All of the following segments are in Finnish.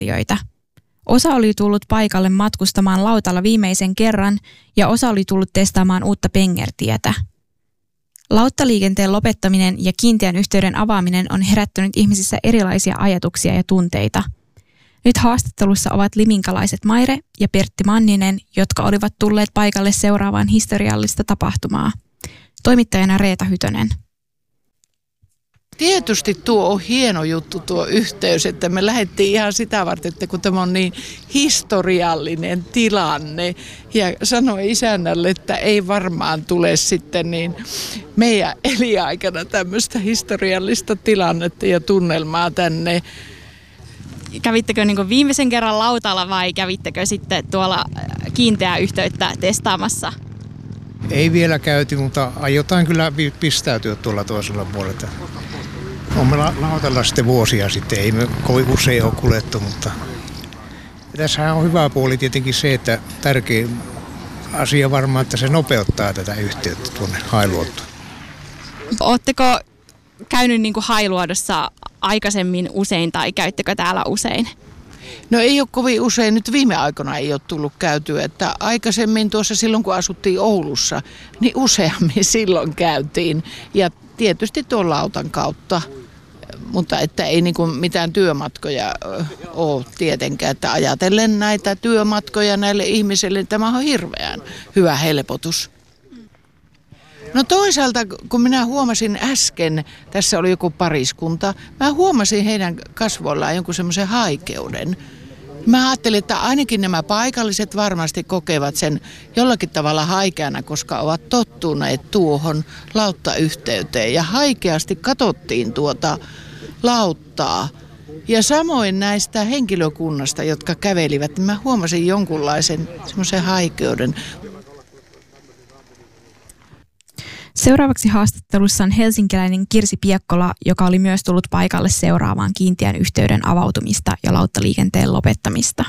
Osa oli tullut paikalle matkustamaan lautalla viimeisen kerran ja osa oli tullut testaamaan uutta pengertietä. Lauttaliikenteen lopettaminen ja kiinteän yhteyden avaaminen on herättänyt ihmisissä erilaisia ajatuksia ja tunteita. Nyt haastattelussa ovat liminkalaiset Maire ja Pertti Manninen, jotka olivat tulleet paikalle seuraavaan historiallista tapahtumaa. Toimittajana Reeta Hytönen. Tietysti tuo on hieno juttu tuo yhteys, että me lähdettiin ihan sitä varten, että kun tämä on niin historiallinen tilanne ja sanoi isännälle, että ei varmaan tule sitten niin meidän elinaikana tämmöistä historiallista tilannetta ja tunnelmaa tänne. Kävittekö niin kuin viimeisen kerran lautalla vai kävittekö sitten tuolla kiinteää yhteyttä testaamassa? Ei vielä käyty, mutta aiotaan kyllä pistäytyä tuolla toisella puolella. Olemme lautalla sitten vuosia sitten, ei me kovin usein ole kuljettu, mutta tässä on hyvä puoli tietenkin se, että tärkein asia varmaan, että se nopeuttaa tätä yhteyttä tuonne Hailuotoon. Oletteko käynyt niin kuin Hailuodossa aikaisemmin usein tai käyttekö täällä usein? No ei ole kovin usein, nyt viime aikoina ei ole tullut käytyä, että aikaisemmin tuossa silloin kun asuttiin Oulussa, niin useammin silloin käytiin ja tietysti tuon lautan kautta, mutta että ei niin kuin mitään työmatkoja ole tietenkään, että ajatellen näitä työmatkoja näille ihmisille, niin tämä on hirveän hyvä helpotus. No toisaalta, kun minä huomasin äsken, tässä oli joku pariskunta, mä huomasin heidän kasvoillaan jonkun semmoisen haikeuden. Mä ajattelin, että ainakin nämä paikalliset varmasti kokevat sen jollakin tavalla haikeana, koska ovat tottuneet tuohon lauttayhteyteen. Ja haikeasti katsottiin tuota lauttaa. Ja samoin näistä henkilökunnasta, jotka kävelivät, niin mä huomasin jonkunlaisen semmoisen haikeuden. Seuraavaksi haastattelussa on helsinkiläinen Kirsi Piekkola, joka oli myös tullut paikalle seuraavaan kiinteän yhteyden avautumista ja lauttaliikenteen lopettamista.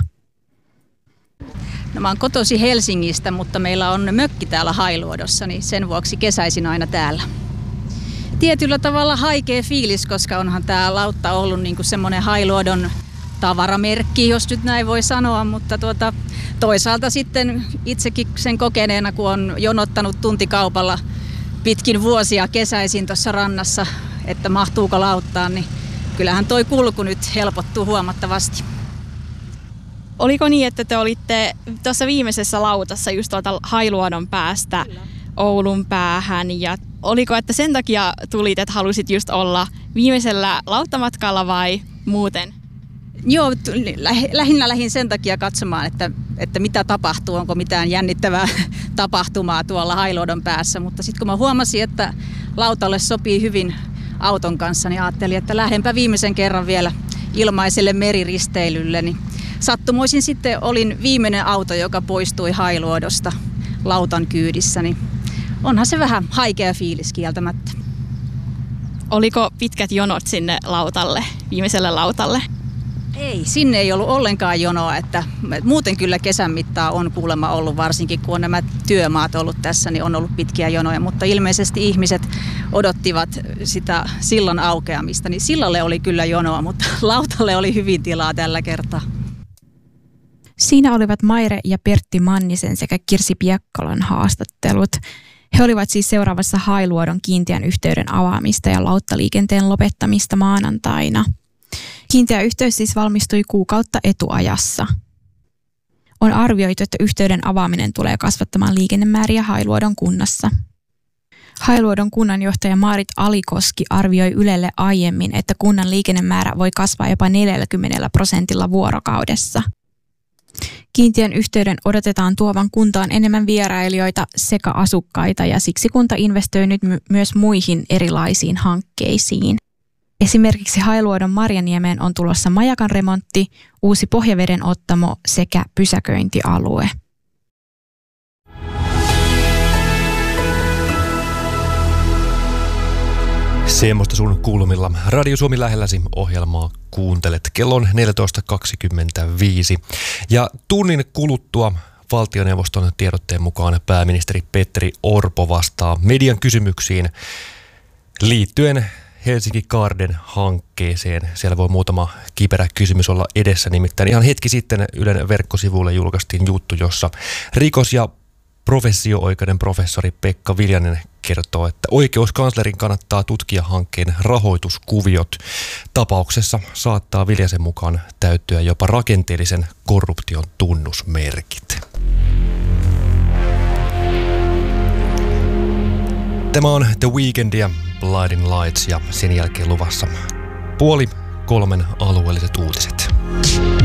No, mä oon kotoisin Helsingistä, mutta meillä on mökki täällä Hailuodossa, niin sen vuoksi kesäisin aina täällä. Tietyllä tavalla haikea fiilis, koska onhan tää lautta ollut niinku semmoinen Hailuodon tavaramerkki, jos nyt näin voi sanoa, mutta toisaalta sitten itsekin sen kokeneena, kun on jonottanut tuntikaupalla pitkin vuosia kesäisin tuossa rannassa, että mahtuuko lauttaan, niin kyllähän toi kulku nyt helpottuu huomattavasti. Oliko niin, että te olitte tuossa viimeisessä lautassa just tuolta Hailuodon päästä Oulun päähän ja oliko, että sen takia tulit, että halusit just olla viimeisellä lauttamatkalla vai muuten? Joo, lähinnä lähdin sen takia katsomaan, että mitä tapahtuu, onko mitään jännittävää tapahtumaa tuolla Hailuodon päässä. Mutta sitten kun mä huomasin, että lautalle sopii hyvin auton kanssa, niin ajattelin, että lähdenpä viimeisen kerran vielä ilmaiselle meriristeilylle. Niin sattumoisin sitten olin viimeinen auto, joka poistui Hailuodosta lautan kyydissä, niin onhan se vähän haikea fiilis kieltämättä. Oliko pitkät jonot sinne lautalle, viimeiselle lautalle? Ei, sinne ei ollut ollenkaan jonoa, että muuten kyllä kesän mittaan on kuulemma ollut, varsinkin kun on nämä työmaat ollut tässä, niin on ollut pitkiä jonoja, mutta ilmeisesti ihmiset odottivat sitä sillan aukeamista, niin sillalle oli kyllä jonoa, mutta lautalle oli hyvin tilaa tällä kertaa. Siinä olivat Maire ja Pertti Mannisen sekä Kirsi Piekkolan haastattelut. He olivat siis seuraavassa Hailuodon kiinteän yhteyden avaamista ja lauttaliikenteen lopettamista maanantaina. Kiinteä yhteys siis valmistui kuukautta etuajassa. On arvioitu, että yhteyden avaaminen tulee kasvattamaan liikennemääriä Hailuodon kunnassa. Hailuodon kunnanjohtaja Maarit Alikoski arvioi Ylelle aiemmin, että kunnan liikennemäärä voi kasvaa jopa 40% vuorokaudessa. Kiinteän yhteyden odotetaan tuovan kuntaan enemmän vierailijoita sekä asukkaita ja siksi kunta investoi nyt myös muihin erilaisiin hankkeisiin. Esimerkiksi Hailuodon Marjaniemeen on tulossa majakan remontti, uusi pohjaveden ottamo sekä pysäköintialue. Semmoista sun kuulumilla Radio Suomi lähelläsi ohjelmaa kuuntelet. Kello on 14.25 ja tunnin kuluttua valtioneuvoston tiedotteen mukaan pääministeri Petteri Orpo vastaa median kysymyksiin liittyen Helsinki Garden-hankkeeseen. Siellä voi muutama kiperä kysymys olla edessä. Nimittäin ihan hetki sitten Ylen verkkosivuille julkaistiin juttu, jossa rikos- ja professio-oikeuden professori Pekka Viljanen kertoo, että oikeuskanslerin kannattaa tutkia hankkeen rahoituskuviot. Tapauksessa saattaa Viljasen mukaan täyttyä jopa rakenteellisen korruption tunnusmerkit. Tämä on The Weeknd ja Blinding Lights ja sen jälkeen luvassa 2:30 alueelliset uutiset.